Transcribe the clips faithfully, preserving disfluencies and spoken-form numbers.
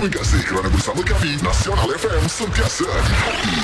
Terima kasih kerana bersama kami. Nasional F M, sentiasa di hati.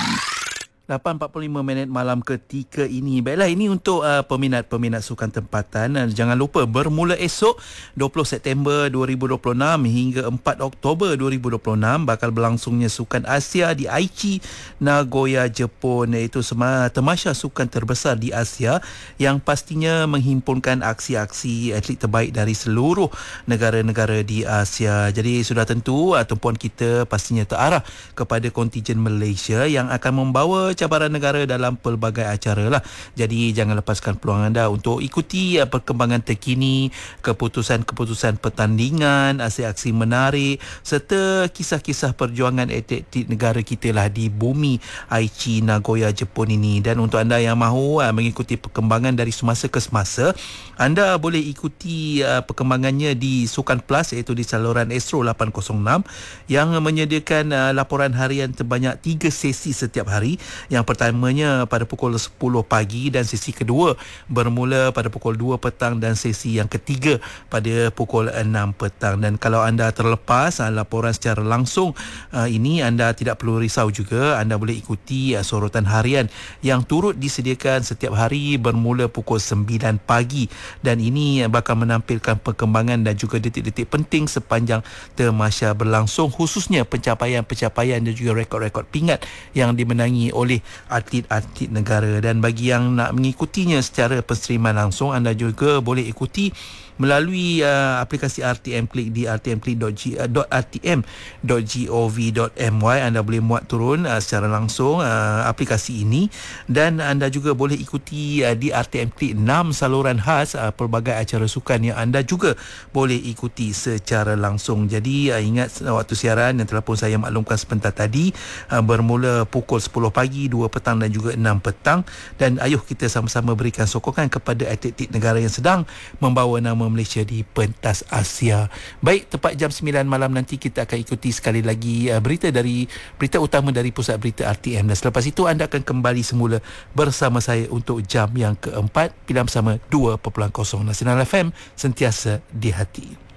lapan empat puluh lima minit malam ketika ini. Baiklah, ini untuk uh, peminat-peminat sukan tempatan. Uh, jangan lupa bermula esok dua puluh September dua ribu dua puluh enam hingga empat Oktober dua ribu dua puluh enam bakal berlangsungnya Sukan Asia di Aichi, Nagoya, Jepun, iaitu sema- temasya sukan terbesar di Asia yang pastinya menghimpunkan aksi-aksi atlet terbaik dari seluruh negara-negara di Asia. Jadi sudah tentu uh, tumpuan kita pastinya terarah kepada kontijen Malaysia yang akan membawa cabaran negara dalam pelbagai acara lah. Jadi jangan lepaskan peluang anda untuk ikuti uh, perkembangan terkini, keputusan-keputusan pertandingan, aksi-aksi menarik serta kisah-kisah perjuangan atlet negara kita lah di bumi Aichi, Nagoya, Jepun ini. Dan untuk anda yang mahu uh, mengikuti perkembangan dari semasa ke semasa, anda boleh ikuti uh, perkembangannya di Sukan Plus, iaitu di saluran Astro lapan kosong enam yang menyediakan uh, laporan harian terbanyak tiga sesi setiap hari. Yang pertamanya pada pukul sepuluh pagi dan sesi kedua bermula pada pukul dua petang dan sesi yang ketiga pada pukul enam petang. Dan kalau anda terlepas uh, laporan secara langsung uh, ini, anda tidak perlu risau juga. Anda boleh ikuti uh, sorotan harian yang turut disediakan setiap hari bermula pukul sembilan pagi. Dan ini uh, bakal menampilkan perkembangan dan juga detik-detik penting sepanjang temasya berlangsung, khususnya pencapaian-pencapaian dan juga rekod-rekod pingat yang dimenangi oleh atlet-atlet negara. Dan bagi yang nak mengikutinya secara penstreaman langsung, anda juga boleh ikuti melalui uh, aplikasi R T M Click di r t m click dot r t m dot gov dot m y. Anda boleh muat turun uh, secara langsung uh, aplikasi ini, dan anda juga boleh ikuti uh, di R T M Click enam saluran khas uh, pelbagai acara sukan yang anda juga boleh ikuti secara langsung. Jadi uh, ingat uh, waktu siaran yang telah pun saya maklumkan sebentar tadi, uh, bermula pukul sepuluh pagi, dua petang dan juga enam petang. Dan ayuh kita sama-sama berikan sokongan kepada atlet-atlet negara yang sedang membawa nama Malaysia di pentas Asia. Baik, tepat jam sembilan malam nanti kita akan ikuti sekali lagi uh, berita dari berita utama dari Pusat Berita R T M, dan selepas itu anda akan kembali semula bersama saya untuk jam yang keempat. Pilihan bersama dua kosong Nasional F M, sentiasa di hati.